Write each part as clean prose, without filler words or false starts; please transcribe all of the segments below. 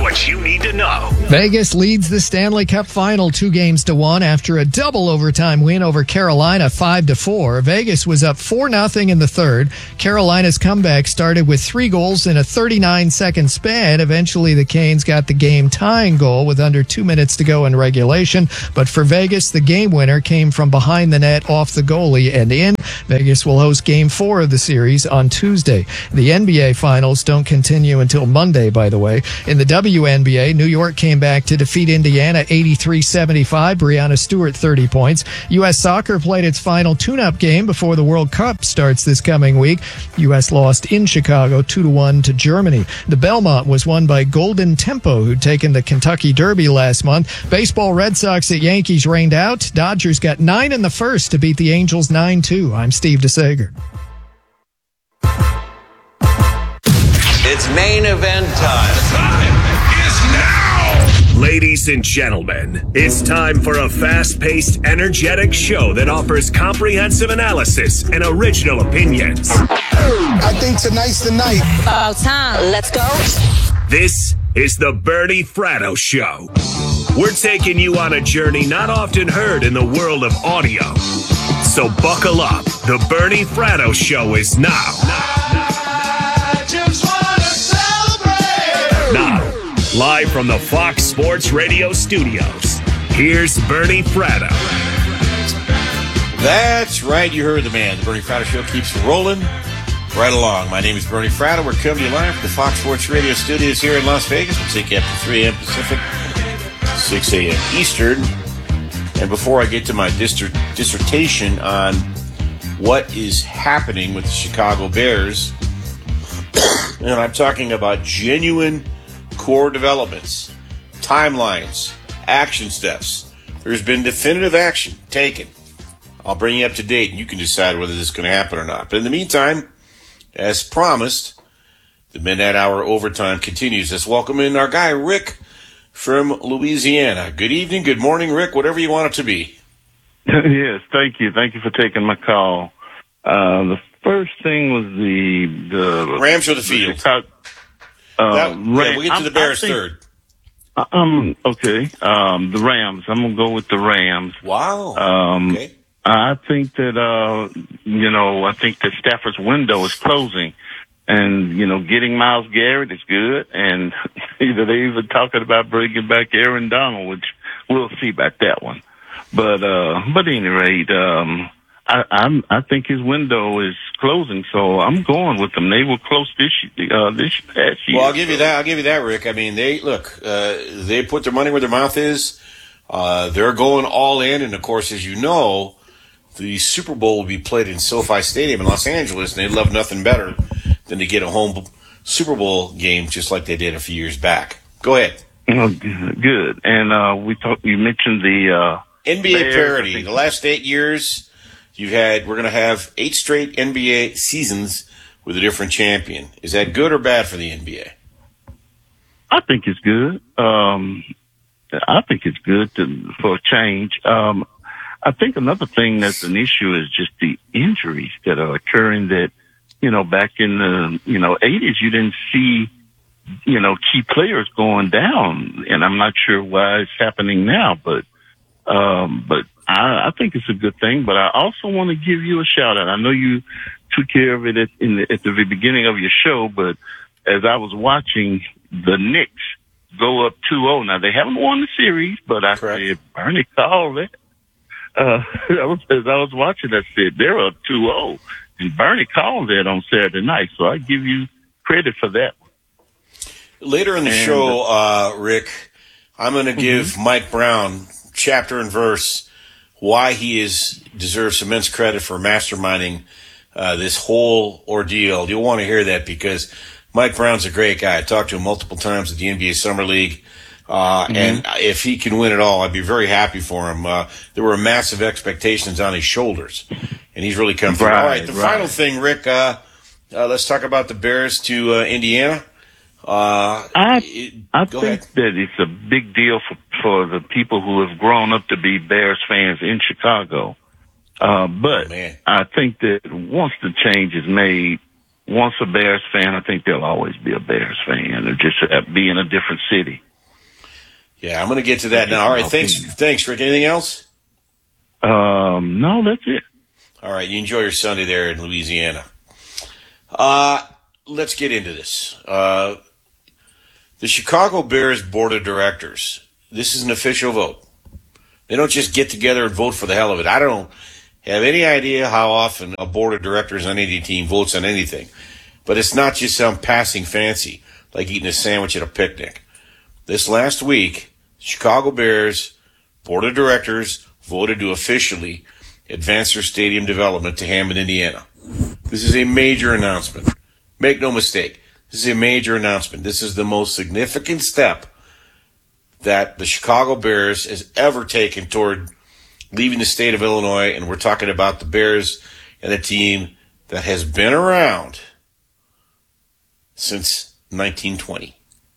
what you need to know. Vegas leads the Stanley Cup Final 2-1 after a double overtime win over Carolina 5-4. Vegas was up 4-0 in the third. Carolina's comeback started with 3 goals in a 39-second span. Eventually, the Canes got the game-tying goal with under 2 minutes to go in regulation. But for Vegas, the game winner came from behind the net off the goalie and in. Vegas will host Game 4 of the series on Tuesday. The NBA Finals don't continue until Monday, by the way. In the WNBA, New York came back to defeat Indiana 83-75. Breanna Stewart, 30 points. U.S. Soccer played its final tune-up game before the World Cup starts this coming week. U.S. lost in Chicago 2-1 to Germany. The Belmont was won by Golden Tempo, who'd taken the Kentucky Derby last month. Baseball, Red Sox at Yankees rained out. Dodgers got 9 in the first to beat the Angels 9-2. I'm Steve DeSager. It's main event time. The time is now! Ladies and gentlemen, it's time for a fast-paced, energetic show that offers comprehensive analysis and original opinions. I think tonight's the night. About time. Let's go. This is the Bernie Fratto Show. We're taking you on a journey not often heard in the world of audio. So buckle up. The Bernie Fratto Show is now. Now, live from the Fox Sports Radio studios, here's Bernie Fratto. That's right, you heard the man. The Bernie Fratto Show keeps rolling right along. My name is Bernie Fratto. We're coming to you live from the Fox Sports Radio studios here in Las Vegas. We'll take you up to 3 a.m. Pacific, 6 a.m. Eastern. And before I get to my dissertation on what is happening with the Chicago Bears, and I'm talking about genuine core developments, timelines, action steps. There's been definitive action taken. I'll bring you up to date, and you can decide whether this is going to happen or not. But in the meantime, as promised, the Midnight Hour Overtime continues. Let's welcome in our guy, Rick, from Louisiana. Good evening, good morning, Rick, whatever you want it to be. Yes, thank you. Thank you for taking my call. The first thing was the Rams or the Field? We'll get to the Bears third. Okay. The Rams. I'm going to go with the Rams. Wow. Okay. I think that, I think that Stafford's window is closing. And, getting Myles Garrett is good. And they're even talking about bringing back Aaron Donald, which we'll see about that one. But at any rate, I think his window is closing, so I'm going with them. They were close this past year. Well, I'll give you that, Rick. I mean, they put their money where their mouth is. They're going all in, and of course, as you know, the Super Bowl will be played in SoFi Stadium in Los Angeles, and they'd love nothing better than to get a home Super Bowl game just like they did a few years back. Go ahead. Good. And you mentioned the NBA parity. The last 8 years. We're going to have 8 straight NBA seasons with a different champion. Is that good or bad for the NBA? I think it's good. I think it's good for a change. I think another thing that's an issue is just the injuries that are occurring that, back in the, 80s, you didn't see, key players going down. And I'm not sure why it's happening now, but I think it's a good thing, but I also want to give you a shout out. I know you took care of it at the beginning of your show, but as I was watching the Knicks go up 2-0, now they haven't won the series, but I said, Bernie called it. As I was watching, I said, they're up 2-0, and Bernie called that on Saturday night, so I give you credit for that. Later in the show, Rick, I'm going to give Mike Brown chapter and verse why he deserves immense credit for masterminding this whole ordeal. You'll want to hear that because Mike Brown's a great guy. I talked to him multiple times at the NBA Summer League. And if he can win it all, I'd be very happy for him. There were massive expectations on his shoulders, and he's really come through. All right, the final thing, Rick, let's talk about the Bears to Indiana. I think that it's a big deal for the people who have grown up to be Bears fans in Chicago. But I think that once the change is made, once a Bears fan, I think they'll always be a Bears fan, or just be in a different city. Yeah, I'm going to get to that now. All right, thanks, Rick. Anything else? No, that's it. All right, you enjoy your Sunday there in Louisiana. Let's get into this. The Chicago Bears Board of Directors, this is an official vote. They don't just get together and vote for the hell of it. I don't have any idea how often a board of directors on any team votes on anything. But it's not just some passing fancy, like eating a sandwich at a picnic. This last week, Chicago Bears Board of Directors voted to officially advance their stadium development to Hammond, Indiana. This is a major announcement. Make no mistake, this is a major announcement. This is the most significant step that the Chicago Bears has ever taken toward leaving the state of Illinois, and we're talking about the Bears and a team that has been around since 1920.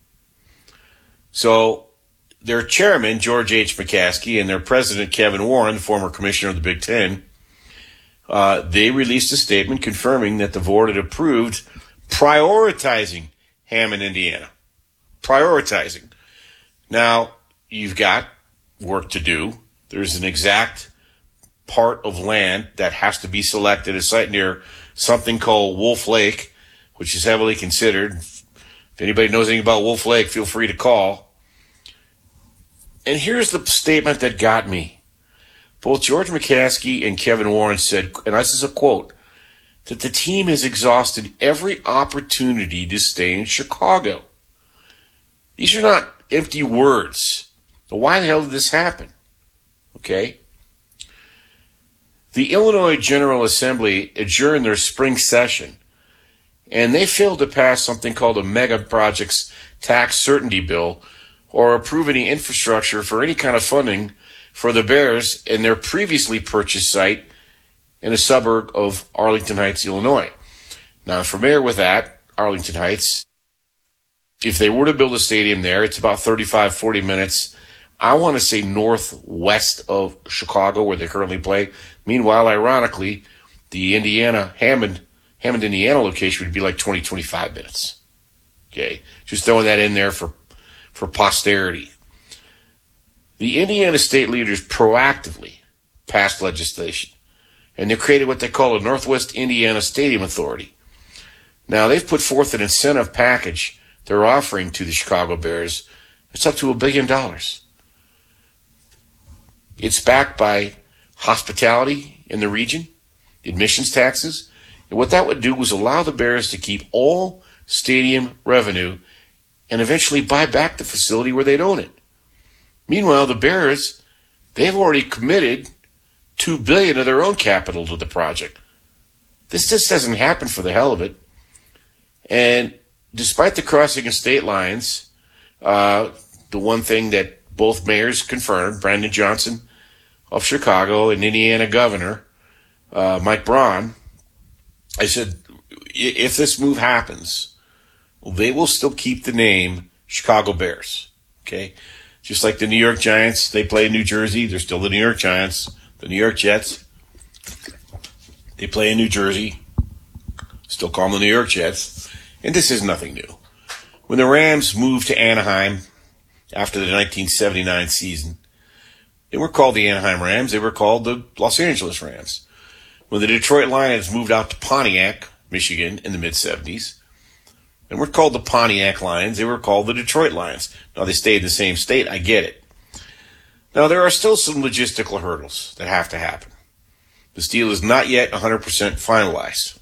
So their chairman, George H. McCaskey, and their president, Kevin Warren, former commissioner of the Big Ten, they released a statement confirming that the board had approved prioritizing Hammond, Indiana. Prioritizing. Now, you've got work to do. There's an exact part of land that has to be selected, a site near something called Wolf Lake, which is heavily considered. If anybody knows anything about Wolf Lake, feel free to call. And here's the statement that got me. Both George McCaskey and Kevin Warren said, and this is a quote, that the team has exhausted every opportunity to stay in Chicago. These are not empty words. So why the hell did this happen? Okay. The Illinois General Assembly adjourned their spring session, and they failed to pass something called a mega projects tax certainty bill or approve any infrastructure for any kind of funding for the Bears in their previously purchased site in a suburb of Arlington Heights, Illinois. Now, I'm familiar with that, Arlington Heights. If they were to build a stadium there, it's about 35, 40 minutes, I want to say northwest of Chicago, where they currently play. Meanwhile, ironically, the Hammond, Indiana location would be like 20, 25 minutes. Okay, just throwing that in there for posterity. The Indiana state leaders proactively passed legislation, and they created what they call a Northwest Indiana Stadium Authority. Now, they've put forth an incentive package they're offering to the Chicago Bears. It's up to $1 billion. It's backed by hospitality in the region, admissions taxes, and what that would do was allow the Bears to keep all stadium revenue and eventually buy back the facility where they'd own it. Meanwhile, the Bears, they've already committed $2 billion of their own capital to the project. This just doesn't happen for the hell of it. And despite the crossing of state lines, the one thing that both mayors confirmed, Brandon Johnson of Chicago and Indiana Governor Mike Braun, I said, if this move happens, they will still keep the name Chicago Bears. Okay? Just like the New York Giants, they play in New Jersey. They're still the New York Giants. The New York Jets, they play in New Jersey. Still call them the New York Jets. And this is nothing new. When the Rams moved to Anaheim after the 1979 season, they were called the Anaheim Rams. They were called the Los Angeles Rams. When the Detroit Lions moved out to Pontiac, Michigan in the mid-70s, and were called the Pontiac Lions, they were called the Detroit Lions. Now, they stayed in the same state. I get it. Now, there are still some logistical hurdles that have to happen. This deal is not yet 100% finalized.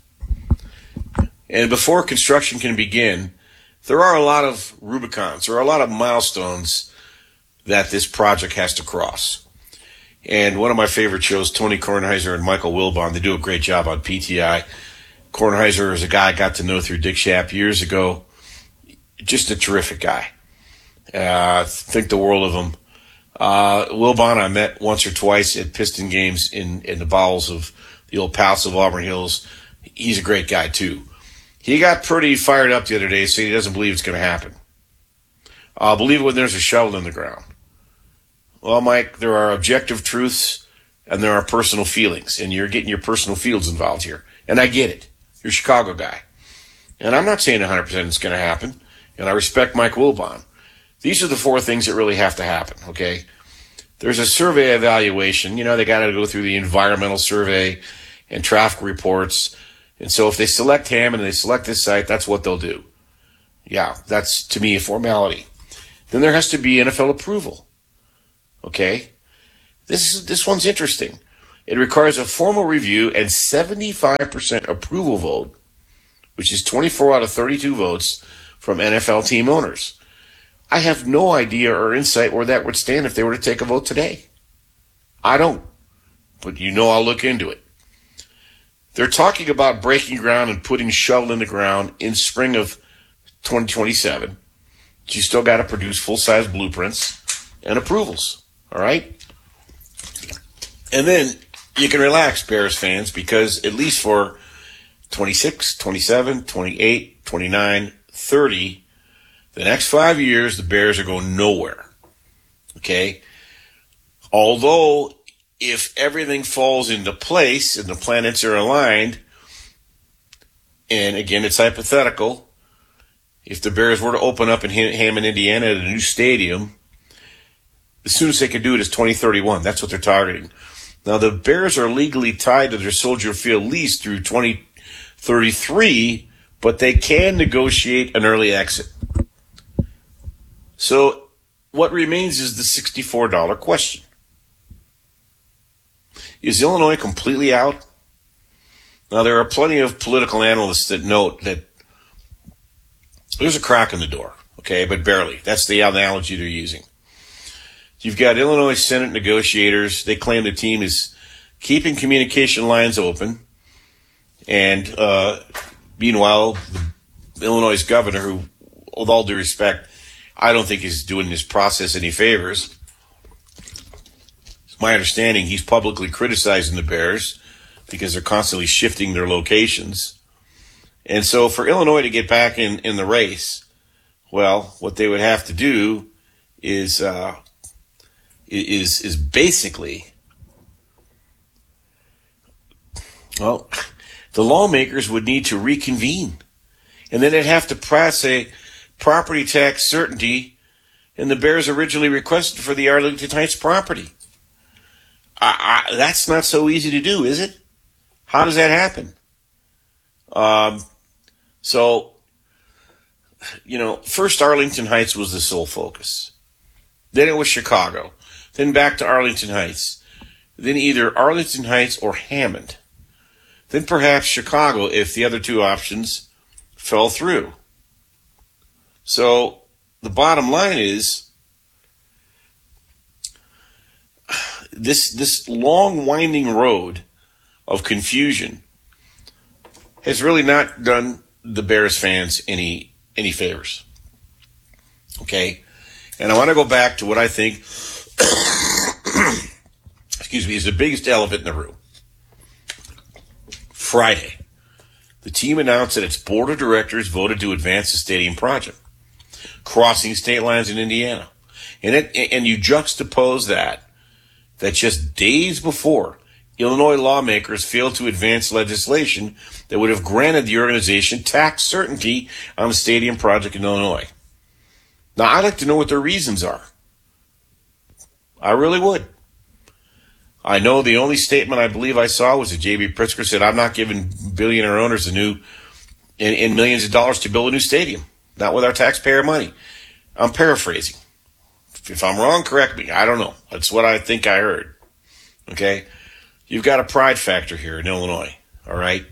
And before construction can begin, there are a lot of Rubicons, there are a lot of milestones that this project has to cross. And one of my favorite shows, Tony Kornheiser and Michael Wilbon, they do a great job on PTI. Kornheiser is a guy I got to know through Dick Schaap years ago. Just a terrific guy. Think the world of him. Wilbon I met once or twice at Piston games in the bowels of the old Palace of Auburn Hills. He's a great guy, too. He got pretty fired up the other day, saying he doesn't believe it's going to happen. Believe it when there's a shovel in the ground. Well, Mike, there are objective truths and there are personal feelings, and you're getting your personal feelings involved here. And I get it. You're a Chicago guy. and I'm not saying 100% it's going to happen, and I respect Mike Wilbon. These are the 4 things that really have to happen, okay? There's a survey evaluation. They got to go through the environmental survey and traffic reports. And so if they select Hammond and they select this site, that's what they'll do. Yeah, that's, to me, a formality. Then there has to be NFL approval, okay? This one's interesting. It requires a formal review and 75% approval vote, which is 24 out of 32 votes from NFL team owners. I have no idea or insight where that would stand if they were to take a vote today. I don't. But I'll look into it. They're talking about breaking ground and putting shovel in the ground in spring of 2027. But you still got to produce full-size blueprints and approvals. All right? And then you can relax, Bears fans, because at least for 26, 27, 28, 29, 30, the next 5 years, the Bears are going nowhere. Okay? Although, if everything falls into place and the planets are aligned, and again, it's hypothetical, if the Bears were to open up in Hammond, Indiana at a new stadium, the soonest they could do it is 2031. That's what they're targeting. Now, the Bears are legally tied to their Soldier Field lease through 2033, but they can negotiate an early exit. So what remains is the $64 question. Is Illinois completely out? Now, there are plenty of political analysts that note that there's a crack in the door, okay, but barely. That's the analogy they're using. You've got Illinois Senate negotiators. They claim the team is keeping communication lines open. And meanwhile, the Illinois governor, who, with all due respect, I don't think is doing this process any favors. It's my understanding he's publicly criticizing the Bears because they're constantly shifting their locations. And so for Illinois to get back in the race, well, what they would have to do is basically, well, the lawmakers would need to reconvene. And then they'd have to pass a property tax certainty, and the Bears originally requested for the Arlington Heights property. That's not so easy to do, is it? How does that happen? First Arlington Heights was the sole focus. Then it was Chicago. Then back to Arlington Heights. Then either Arlington Heights or Hammond. Then perhaps Chicago if the other 2 options fell through. So the bottom line is this long winding road of confusion has really not done the Bears fans any favors. Okay? And I want to go back to what I think is the biggest elephant in the room. Friday, the team announced that its board of directors voted to advance the stadium project, crossing state lines in Indiana. And you juxtapose that just days before, Illinois lawmakers failed to advance legislation that would have granted the organization tax certainty on the stadium project in Illinois. Now, I'd like to know what their reasons are. I really would. I know the only statement I believe I saw was that J.B. Pritzker said, I'm not giving billionaire owners in millions of dollars to build a new stadium, not with our taxpayer money. I'm paraphrasing. If I'm wrong, correct me. I don't know. That's what I think I heard. Okay? You've got a pride factor here in Illinois. All right?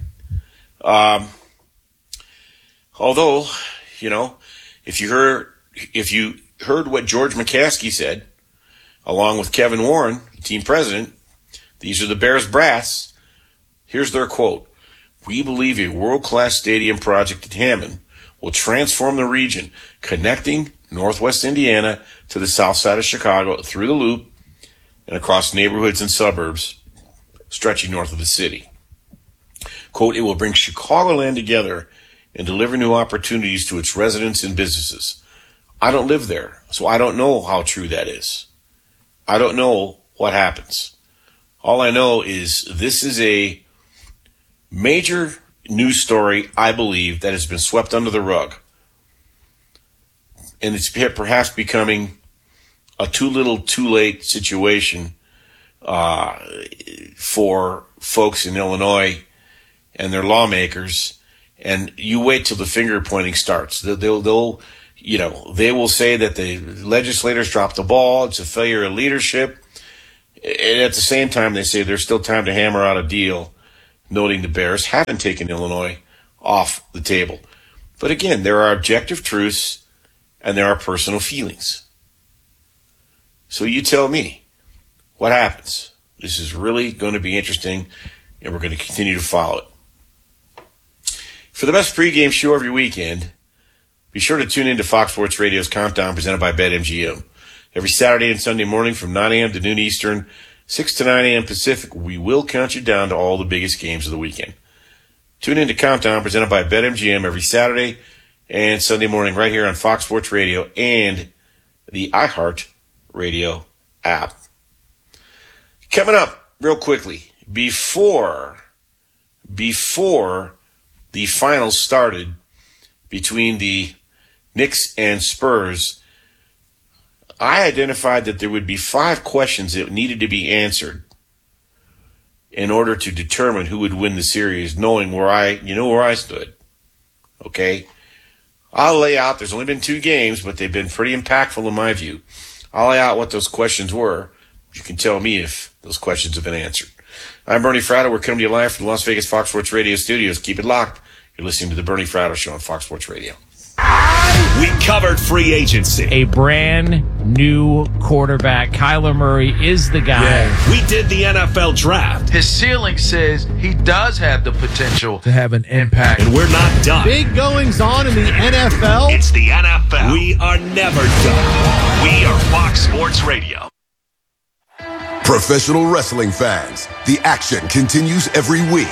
Although, if you heard what George McCaskey said, along with Kevin Warren, team president, these are the Bears brass. Here's their quote. We believe a world-class stadium project at Hammond will transform the region, connecting Northwest Indiana to the south side of Chicago through the Loop and across neighborhoods and suburbs stretching north of the city. Quote, it will bring Chicagoland together and deliver new opportunities to its residents and businesses. I don't live there, so I don't know how true that is. I don't know what happens. All I know is this is a major news story, I believe, that has been swept under the rug. And it's perhaps becoming a too little, too late situation for folks in Illinois and their lawmakers. And you wait till the finger pointing starts. They will say that the legislators dropped the ball. It's a failure of leadership. And at the same time, they say there's still time to hammer out a deal, noting the Bears haven't taken Illinois off the table. But again, there are objective truths and there are personal feelings. So you tell me, what happens? This is really going to be interesting, and we're going to continue to follow it. For the best pregame show every weekend, be sure to tune in to Fox Sports Radio's Countdown presented by BetMGM. Every Saturday and Sunday morning from 9 a.m. to noon Eastern, 6 to 9 a.m. Pacific, we will count you down to all the biggest games of the weekend. Tune in to Countdown presented by BetMGM every Saturday and Sunday morning right here on Fox Sports Radio and the iHeart Radio app. Coming up real quickly, before the finals started between the Knicks and Spurs, I identified that there would be 5 questions that needed to be answered in order to determine who would win the series, knowing where I stood. Okay? I'll lay out, there's only been 2 games, but they've been pretty impactful in my view. I'll lay out what those questions were. You can tell me if those questions have been answered. I'm Bernie Fratto. We're coming to you live from the Las Vegas Fox Sports Radio studios. Keep it locked. You're listening to the Bernie Fratto Show on Fox Sports Radio. We covered free agency. A brand new quarterback. Kyler Murray is the guy. Yeah. We did the NFL draft. His ceiling says he does have the potential To have an impact. And we're not done. Big goings on in the NFL. It's the NFL. We are never done. We are Fox Sports Radio. Professional wrestling fans, the action continues every week.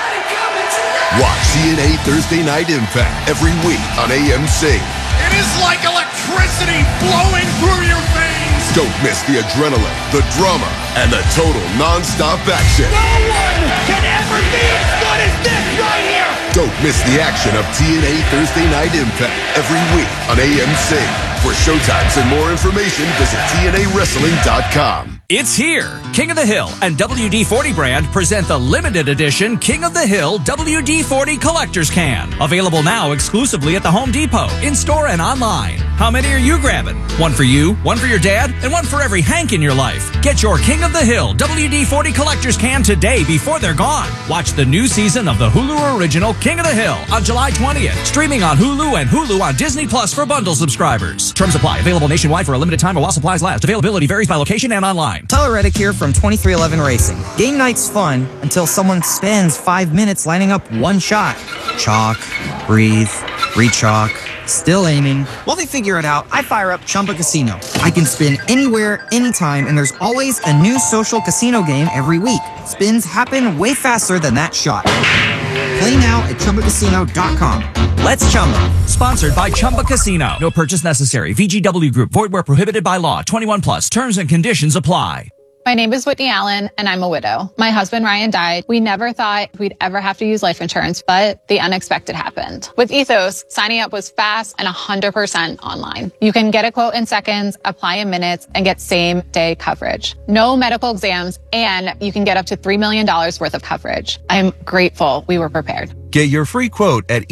Watch TNA Thursday Night Impact every week on AMC. It is like electricity flowing through your veins. Don't miss the adrenaline, the drama, and the total non-stop action. No one can ever be as good as this right here. Don't miss the action of TNA Thursday Night Impact every week on AMC. For showtimes and more information, visit TNAWrestling.com. It's here. King of the Hill and WD-40 brand present the limited edition King of the Hill WD-40 Collector's Can. Available now exclusively at the Home Depot, in-store and online. How many are you grabbing? One for you, one for your dad, and one for every Hank in your life. Get your King of the Hill WD-40 Collector's Can today before they're gone. Watch the new season of the Hulu original King of the Hill on July 20th. Streaming on Hulu and Hulu on Disney Plus for bundle subscribers. Terms apply. Available nationwide for a limited time or while supplies last. Availability varies by location and online. Tyler Reddick here from 2311 Racing. Game night's fun until someone spends 5 minutes lining up one shot. Chalk, breathe, re-chalk, still aiming. While they figure it out, I fire up Chumba Casino. I can spin anywhere, anytime, and there's always a new social casino game every week. Spins happen way faster than that shot. Play now at ChumbaCasino.com. Let's Chumba. Sponsored by Chumba Casino. No purchase necessary. VGW Group. Void where prohibited by law. 21 plus. Terms and conditions apply. My name is Whitney Allen, and I'm a widow. My husband, Ryan, died. We never thought we'd ever have to use life insurance, but the unexpected happened. With Ethos, signing up was fast and 100% online. You can get a quote in seconds, apply in minutes, and get same-day coverage. No medical exams, and you can get up to $3 million worth of coverage. I'm grateful we were prepared. Get your free quote at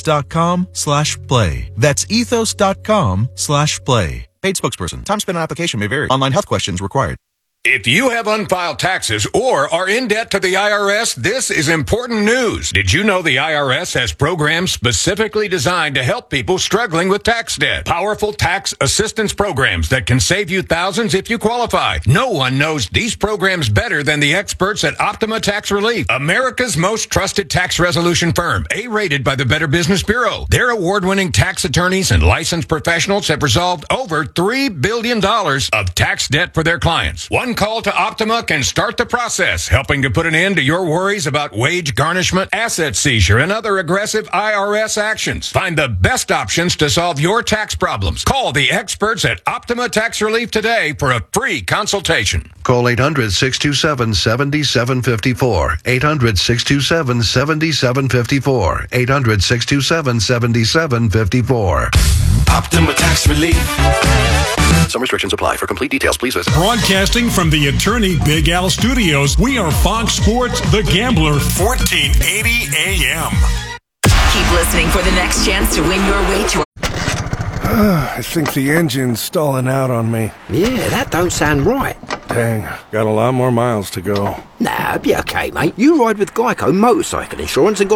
ethos.com/play. That's ethos.com/play. Paid spokesperson. Time spent on application may vary. Online health questions required. If you have unfiled taxes or are in debt to the IRS, this is important news. Did you know the IRS has programs specifically designed to help people struggling with tax debt? Powerful tax assistance programs that can save you thousands if you qualify. No one knows these programs better than the experts at Optima Tax Relief, America's most trusted tax resolution firm, A-rated by the Better Business Bureau. Their award-winning tax attorneys and licensed professionals have resolved over $3 billion of tax debt for their clients. One One call to Optima can start the process, helping to put an end to your worries about wage garnishment, asset seizure, and other aggressive IRS actions. Find the best options to solve your tax problems. Call the experts at Optima Tax Relief today for a free consultation. Call 800-627-7754. 800-627-7754. 800-627-7754. Optima Tax Relief. Some restrictions apply. For complete details, please visit. Broadcasting from the Attorney Big Al Studios, we are Fox Sports The Gambler, 1480 AM. Keep listening for the next chance to win your way to... I think the engine's stalling out on me. Yeah, that don't sound right. Dang, got a lot more miles to go. Nah, be okay, mate. You ride with Geico Motorcycle Insurance and got